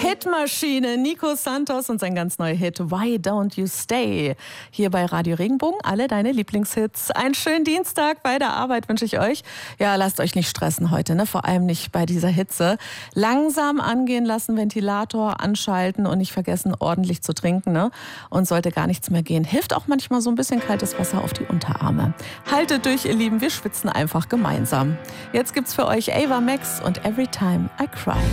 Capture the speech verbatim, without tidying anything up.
Hitmaschine, Nico Santos und sein ganz neuer Hit Why Don't You Stay? Hier bei Radio Regenbogen, alle deine Lieblingshits. Einen schönen Dienstag bei der Arbeit wünsche ich euch. Ja, lasst euch nicht stressen heute, ne? Vor allem nicht bei dieser Hitze. Langsam angehen lassen, Ventilator anschalten und nicht vergessen, ordentlich zu trinken, ne? Und sollte gar nichts mehr gehen, hilft auch manchmal so ein bisschen kaltes Wasser auf die Unterarme. Haltet durch, ihr Lieben, wir schwitzen einfach gemeinsam. Jetzt gibt's für euch Ava Max und Every Time I Cry.